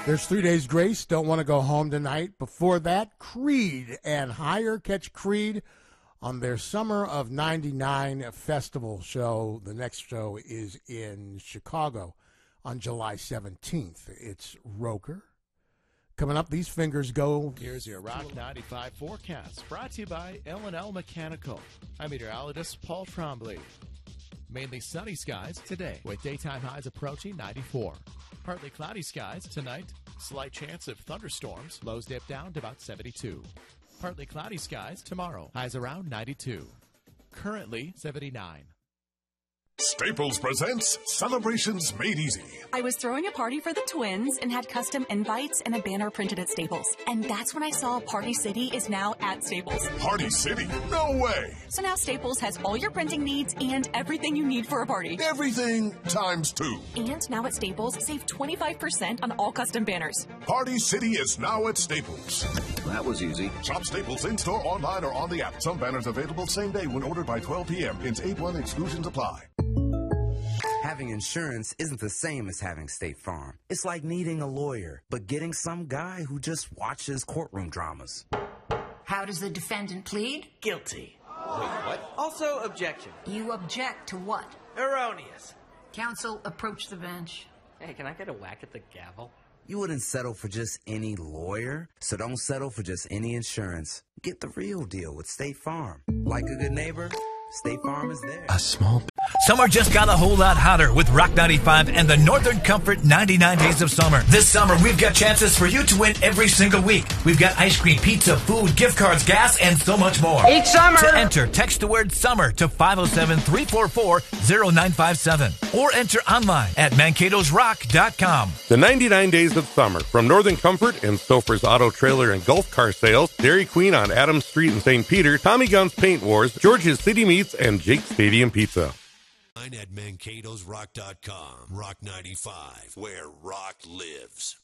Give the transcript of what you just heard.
There's 3 Days Grace, Don't Want to Go Home Tonight. Before that, Creed and Higher. Catch Creed on their Summer of 99 festival show. The next show is in Chicago on July 17th. It's Roker. Coming up, these fingers go. Here's your Rock 95 forecast, brought to you by L&L Mechanical. I'm meteorologist Paul Trombley. Mainly sunny skies today, with daytime highs approaching 94. Partly cloudy skies tonight. Slight chance of thunderstorms. Lows dip down to about 72. Partly cloudy skies tomorrow. Highs around 92. Currently 79. Staples presents Celebrations Made Easy. I was throwing a party for the twins and had custom invites and a banner printed at Staples. And that's when I saw Party City is now at Staples. Party City? No way! So now Staples has all your printing needs and everything you need for a party. Everything times 2. And now at Staples, save 25% on all custom banners. Party City is now at Staples. That was easy. Shop Staples in-store, online, or on the app. Some banners available same day when ordered by 12 p.m. Pins 8-1 exclusions apply. Having insurance isn't the same as having State Farm. It's like needing a lawyer, but getting some guy who just watches courtroom dramas. How does the defendant plead? Guilty. Wait, what? Also, objection. You object to what? Erroneous. Counsel, approach the bench. Hey, can I get a whack at the gavel? You wouldn't settle for just any lawyer, so don't settle for just any insurance. Get the real deal with State Farm. Like a good neighbor, State Farm is there. A small... Summer just got a whole lot hotter with Rock 95 and the Northern Comfort 99 Days of Summer. This summer, we've got chances for you to win every single week. We've got ice cream, pizza, food, gift cards, gas, and so much more. Each summer! To enter, text the word SUMMER to 507-344-0957 or enter online at Mankato'sRock.com. The 99 Days of Summer from Northern Comfort and Stouffer's Auto Trailer and Golf Car Sales, Dairy Queen on Adams Street in St. Peter, Tommy Gunn's Paint Wars, George's City Meats, and Jake's Stadium Pizza. At Mankato'sRock.com. Rock 95, where rock lives.